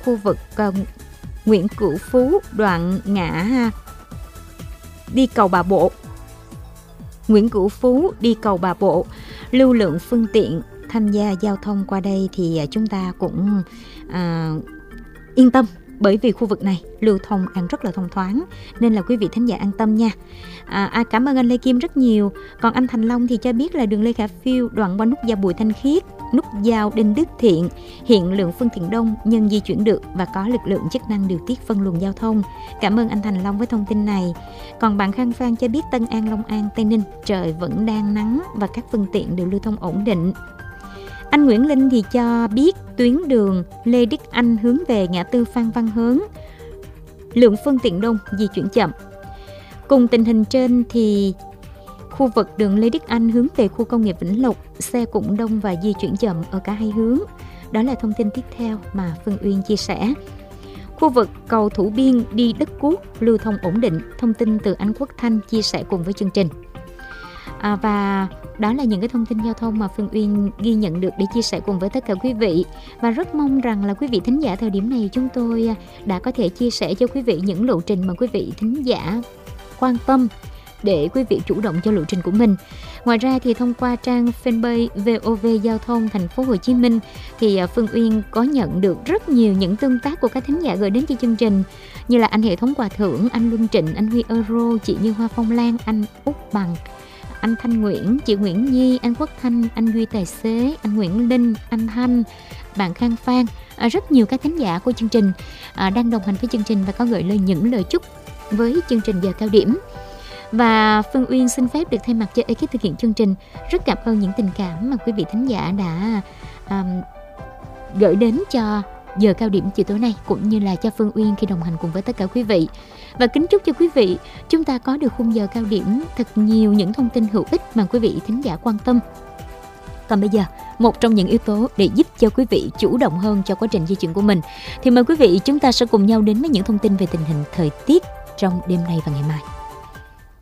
khu vực Nguyễn Cửu Phú, đoạn ngã đi cầu Bà Bộ. Nguyễn Cửu Phú đi cầu Bà Bộ, lưu lượng phương tiện tham gia giao thông qua đây thì chúng ta cũng yên tâm, bởi vì khu vực này lưu thông đang rất là thông thoáng, nên là quý vị thính giả an tâm nha. Cảm ơn anh Lê Kim rất nhiều. Còn anh Thành Long thì cho biết là đường Lê Khả Phiêu đoạn qua nút giao Bùi Thanh Khiết, nút giao Đinh Đức Thiện, hiện lượng phương tiện đông nhưng di chuyển được và có lực lượng chức năng điều tiết phân luồng giao thông. Cảm ơn anh Thành Long với thông tin này. Còn bạn Khang Phan cho biết Tân An, Long An, Tây Ninh trời vẫn đang nắng và các phương tiện đều lưu thông ổn định. Anh Nguyễn Linh thì cho biết tuyến đường Lê Đức Anh hướng về ngã tư Phan Văn Hớn, lượng phương tiện đông, di chuyển chậm. Cùng tình hình trên thì khu vực đường Lê Đức Anh hướng về khu công nghiệp Vĩnh Lộc, xe cũng đông và di chuyển chậm ở cả hai hướng. Đó là thông tin tiếp theo mà Phương Uyên chia sẻ. Khu vực cầu Thủ Biên đi Đất Cuốc lưu thông ổn định, thông tin từ anh Quốc Thanh chia sẻ cùng với chương trình. Và đó là những cái thông tin giao thông mà Phương Uyên ghi nhận được để chia sẻ cùng với tất cả quý vị. Và rất mong rằng là quý vị thính giả thời điểm này chúng tôi đã có thể chia sẻ cho quý vị những lộ trình mà quý vị thính giả quan tâm để quý vị chủ động cho lộ trình của mình. Ngoài ra thì thông qua trang fanpage VOV Giao thông Thành phố Hồ Chí Minh thì Phương Uyên có nhận được rất nhiều những tương tác của các thính giả gửi đến cho chương trình, như là anh Hệ thống Quà Thưởng, anh Luân Trịnh, anh Huy Euro, chị Như Hoa Phong Lan, anh Út Bằng, anh Thanh Nguyễn, chị Nguyễn Nhi, anh Quốc Thanh, anh Duy Tài Xế, anh Nguyễn Linh, anh Thanh, bạn Khang Phan. Rất nhiều các thính giả của chương trình đang đồng hành với chương trình và có gửi những lời chúc với chương trình giờ cao điểm. Và Phương Uyên xin phép được thay mặt cho ekip thực hiện chương trình rất cảm ơn những tình cảm mà quý vị thính giả đã gửi đến cho giờ cao điểm chiều tối nay, cũng như là cho Phương Uyên khi đồng hành cùng với tất cả quý vị. Và kính chúc cho quý vị chúng ta có được khung giờ cao điểm thật nhiều những thông tin hữu ích mà quý vị thính giả quan tâm. Còn bây giờ, một trong những yếu tố để giúp cho quý vị chủ động hơn cho quá trình di chuyển của mình thì mời quý vị chúng ta sẽ cùng nhau đến với những thông tin về tình hình thời tiết trong đêm nay và ngày mai.